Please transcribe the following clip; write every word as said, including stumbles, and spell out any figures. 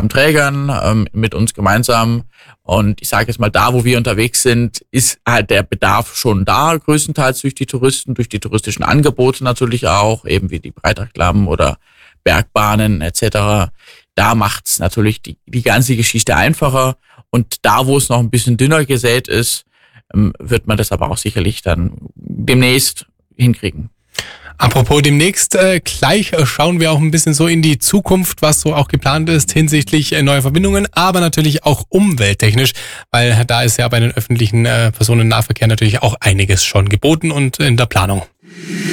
Aufgabenträgern ähm, mit uns gemeinsam. Und ich sage jetzt mal, da, wo wir unterwegs sind, ist halt der Bedarf schon da, größtenteils durch die Touristen, durch die touristischen Angebote natürlich auch, eben wie die Breitacklamm oder Bergbahnen et cetera. Da macht's natürlich die, die ganze Geschichte einfacher. Und da, wo es noch ein bisschen dünner gesät ist, wird man das aber auch sicherlich dann demnächst hinkriegen. Apropos demnächst, äh, gleich äh, schauen wir auch ein bisschen so in die Zukunft, was so auch geplant ist hinsichtlich äh, neuer Verbindungen, aber natürlich auch umwelttechnisch, weil da ist ja bei den öffentlichen äh, Personennahverkehr natürlich auch einiges schon geboten und in der Planung.